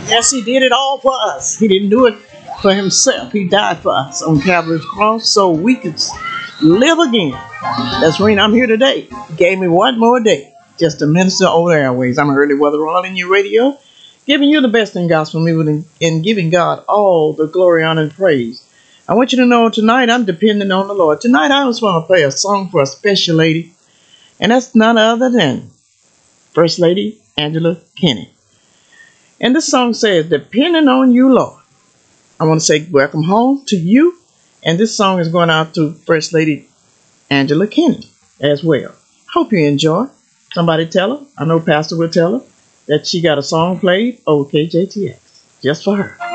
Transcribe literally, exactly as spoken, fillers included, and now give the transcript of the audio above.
Yes, he did it all for us. He didn't do it for himself. He died for us on Calvary's cross so we could live again. That's right. I'm here today. He gave me one more day just to minister over the airways. I'm Early Weather on in your radio, giving you the best in gospel music and giving God all the glory, honor, and praise. I want you to know tonight I'm depending on the Lord. Tonight I just want to play a song for a special lady, and that's none other than First Lady Angela Kenney. And this song says, depending on you, Lord. I want to say welcome home to you. And this song is going out to First Lady Angela Kenney as well. Hope you enjoy. Somebody tell her, I know Pastor will tell her, that she got a song played over K J T X just for her.